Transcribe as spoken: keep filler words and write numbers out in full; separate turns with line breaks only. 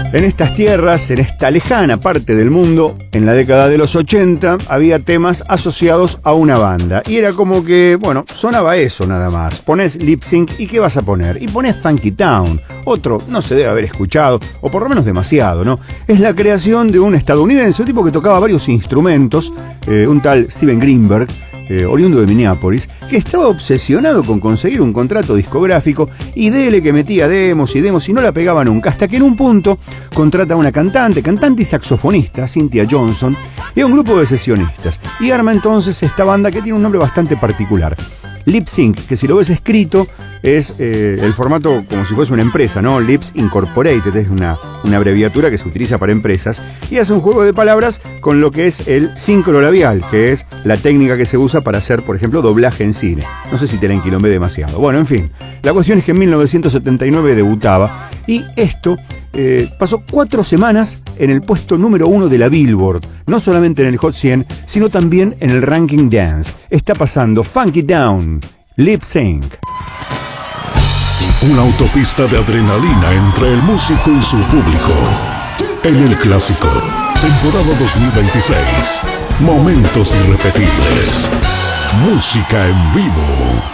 En estas tierras, en esta lejana parte del mundo, en la década de los ochenta, había temas asociados a una banda. Y era como que, bueno, sonaba eso nada más. Ponés lip sync y ¿qué vas a poner? Y ponés Funky Town. Otro no se debe haber escuchado, o por lo menos demasiado, ¿no? Es la creación de un estadounidense, un tipo que tocaba varios instrumentos, eh, un tal Steven Greenberg, Eh, oriundo de Minneapolis, que estaba obsesionado con conseguir un contrato discográfico y dele que metía demos y demos y no la pegaba nunca, hasta que en un punto contrata a una cantante, cantante y saxofonista, Cynthia Johnson, y a un grupo de sesionistas, y arma entonces esta banda que tiene un nombre bastante particular. Lip Sync, que si lo ves escrito es eh, el formato como si fuese una empresa, ¿no? Lips Incorporated es una, una abreviatura que se utiliza para empresas y hace un juego de palabras con lo que es el sincrolabial, que es la técnica que se usa para hacer, por ejemplo, doblaje en cine. No sé si te la enquilombé demasiado. Bueno, en fin, la cuestión es que en mil novecientos setenta y nueve debutaba y esto eh, pasó cuatro semanas en el puesto número uno de la Billboard, no solamente en el Hot cien, sino también en el Ranking Dance. Está pasando Funky Town, Lip Sync.
Una autopista de adrenalina entre el músico y su público. En el clásico, temporada dos mil veintiséis. Momentos irrepetibles. Música en vivo.